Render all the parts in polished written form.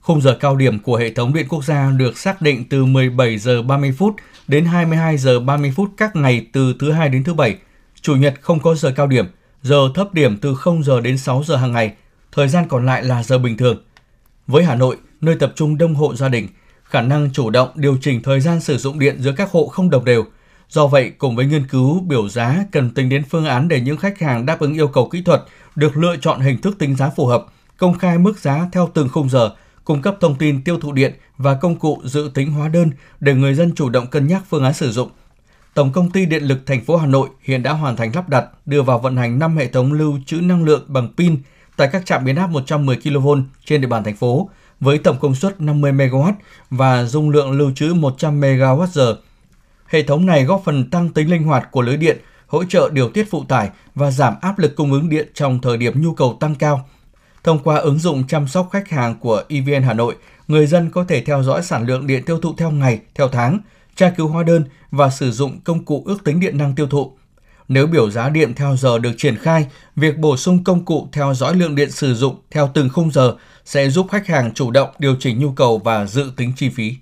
Khung giờ cao điểm của hệ thống điện quốc gia được xác định từ 17 giờ 30 phút đến 22 giờ 30 phút các ngày từ thứ Hai đến thứ Bảy. Chủ nhật không có giờ cao điểm, giờ thấp điểm từ 0 giờ đến 6 giờ hàng ngày, thời gian còn lại là giờ bình thường. Với Hà Nội, nơi tập trung đông hộ gia đình, khả năng chủ động điều chỉnh thời gian sử dụng điện giữa các hộ không đồng đều. Do vậy, cùng với nghiên cứu biểu giá, cần tính đến phương án để những khách hàng đáp ứng yêu cầu kỹ thuật được lựa chọn hình thức tính giá phù hợp, công khai mức giá theo từng khung giờ, cung cấp thông tin tiêu thụ điện và công cụ dự tính hóa đơn để người dân chủ động cân nhắc phương án sử dụng. Tổng công ty Điện lực thành phố Hà Nội hiện đã hoàn thành lắp đặt, đưa vào vận hành 5 hệ thống lưu trữ năng lượng bằng pin tại các trạm biến áp 110 kV trên địa bàn thành phố, với tổng công suất 50 MW và dung lượng lưu trữ 100 MWh. Hệ thống này góp phần tăng tính linh hoạt của lưới điện, hỗ trợ điều tiết phụ tải và giảm áp lực cung ứng điện trong thời điểm nhu cầu tăng cao. Thông qua ứng dụng chăm sóc khách hàng của EVN Hà Nội, người dân có thể theo dõi sản lượng điện tiêu thụ theo ngày, theo tháng, tra cứu hóa đơn và sử dụng công cụ ước tính điện năng tiêu thụ. Nếu biểu giá điện theo giờ được triển khai, việc bổ sung công cụ theo dõi lượng điện sử dụng theo từng khung giờ sẽ giúp khách hàng chủ động điều chỉnh nhu cầu và dự tính chi phí.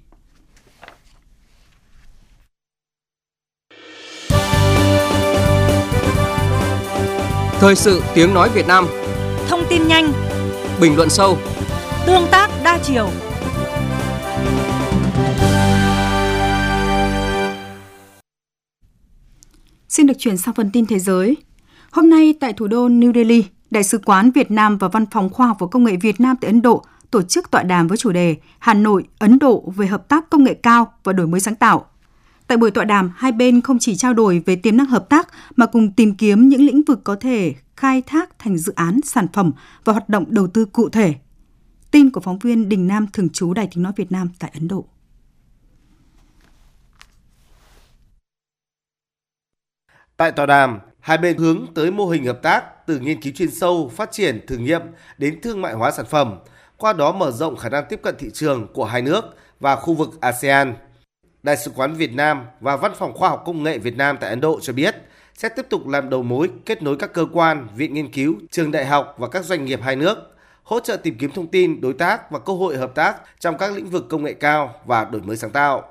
Thời sự tiếng nói Việt Nam. Thông tin nhanh, bình luận sâu, tương tác đa chiều. Xin được chuyển sang phần tin thế giới. Hôm nay tại thủ đô New Delhi, Đại sứ quán Việt Nam và Văn phòng Khoa học và Công nghệ Việt Nam tại Ấn Độ tổ chức tọa đàm với chủ đề Hà Nội, Ấn Độ về hợp tác công nghệ cao và đổi mới sáng tạo. Tại buổi tọa đàm, hai bên không chỉ trao đổi về tiềm năng hợp tác mà cùng tìm kiếm những lĩnh vực có thể khai thác thành dự án, sản phẩm và hoạt động đầu tư cụ thể. Tin của phóng viên Đình Nam thường trú Đài Tiếng nói Việt Nam tại Ấn Độ. Tại tọa đàm, hai bên hướng tới mô hình hợp tác từ nghiên cứu chuyên sâu, phát triển, thử nghiệm đến thương mại hóa sản phẩm, qua đó mở rộng khả năng tiếp cận thị trường của hai nước và khu vực ASEAN. Đại sứ quán Việt Nam và Văn phòng Khoa học Công nghệ Việt Nam tại Ấn Độ cho biết sẽ tiếp tục làm đầu mối kết nối các cơ quan, viện nghiên cứu, trường đại học và các doanh nghiệp hai nước, hỗ trợ tìm kiếm thông tin, đối tác và cơ hội hợp tác trong các lĩnh vực công nghệ cao và đổi mới sáng tạo.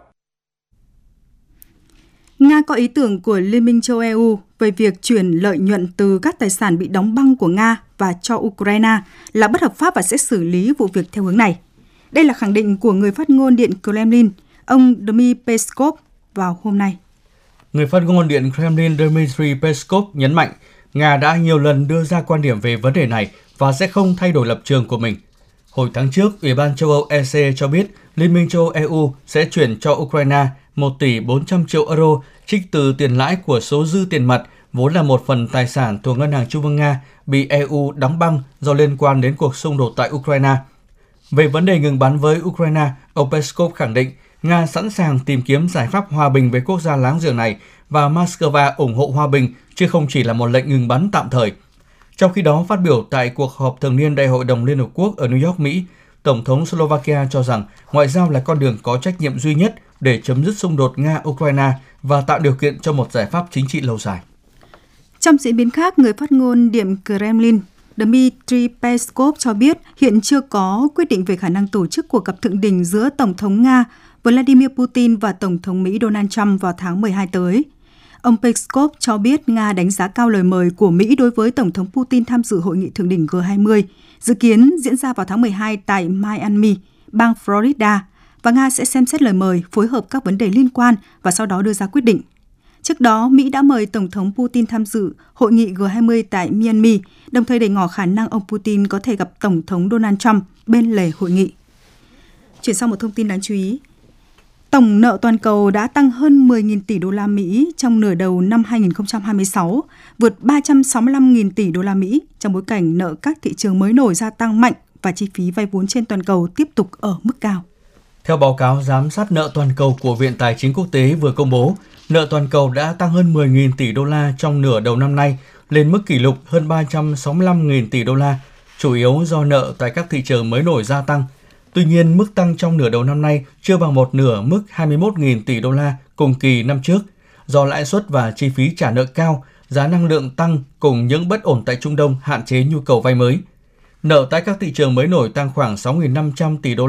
Nga có ý tưởng của Liên minh châu EU về việc chuyển lợi nhuận từ các tài sản bị đóng băng của Nga và cho Ukraine là bất hợp pháp và sẽ xử lý vụ việc theo hướng này. Đây là khẳng định của người phát ngôn Điện Kremlin, ông Dmitry Peskov vào hôm nay. Người phát ngôn Điện Kremlin Dmitry Peskov nhấn mạnh Nga đã nhiều lần đưa ra quan điểm về vấn đề này và sẽ không thay đổi lập trường của mình. Hồi tháng trước, Ủy ban châu Âu EC cho biết Liên minh châu Âu EU sẽ chuyển cho Ukraine 1 tỷ 400 triệu euro trích từ tiền lãi của số dư tiền mặt vốn là một phần tài sản thuộc Ngân hàng Trung ương Nga bị EU đóng băng do liên quan đến cuộc xung đột tại Ukraine. Về vấn đề ngừng bắn với Ukraine, ông Peskov khẳng định Nga sẵn sàng tìm kiếm giải pháp hòa bình với quốc gia láng giềng này và Moscow ủng hộ hòa bình chứ không chỉ là một lệnh ngừng bắn tạm thời. Trong khi đó, phát biểu tại cuộc họp thường niên Đại hội đồng Liên Hợp Quốc ở New York, Mỹ, Tổng thống Slovakia cho rằng ngoại giao là con đường có trách nhiệm duy nhất để chấm dứt xung đột Nga-Ukraine và tạo điều kiện cho một giải pháp chính trị lâu dài. Trong diễn biến khác, người phát ngôn Điện Kremlin Dmitry Peskov cho biết hiện chưa có quyết định về khả năng tổ chức cuộc gặp thượng đỉnh giữa Tổng thống Nga Vladimir Putin và Tổng thống Mỹ Donald Trump vào tháng 12 tới. Ông Peskov cho biết Nga đánh giá cao lời mời của Mỹ đối với Tổng thống Putin tham dự hội nghị thượng đỉnh G20, dự kiến diễn ra vào tháng 12 tại Miami, bang Florida, và Nga sẽ xem xét lời mời, phối hợp các vấn đề liên quan và sau đó đưa ra quyết định. Trước đó, Mỹ đã mời Tổng thống Putin tham dự hội nghị G20 tại Miami, đồng thời để ngỏ khả năng ông Putin có thể gặp Tổng thống Donald Trump bên lề hội nghị. Chuyển sang một thông tin đáng chú ý. Tổng nợ toàn cầu đã tăng hơn 10.000 tỷ đô la Mỹ trong nửa đầu năm 2026, vượt 365.000 tỷ đô la Mỹ trong bối cảnh nợ các thị trường mới nổi gia tăng mạnh và chi phí vay vốn trên toàn cầu tiếp tục ở mức cao. Theo báo cáo giám sát nợ toàn cầu của Viện Tài chính Quốc tế vừa công bố, nợ toàn cầu đã tăng hơn 10.000 tỷ đô la trong nửa đầu năm nay, lên mức kỷ lục hơn 365.000 tỷ đô la, chủ yếu do nợ tại các thị trường mới nổi gia tăng. Tuy nhiên, mức tăng trong nửa đầu năm nay chưa bằng một nửa mức 21.000 tỷ đô la cùng kỳ năm trước, do lãi suất và chi phí trả nợ cao, giá năng lượng tăng cùng những bất ổn tại Trung Đông hạn chế nhu cầu vay mới. Nợ tại các thị trường mới nổi tăng khoảng 6.500 tỷ đô la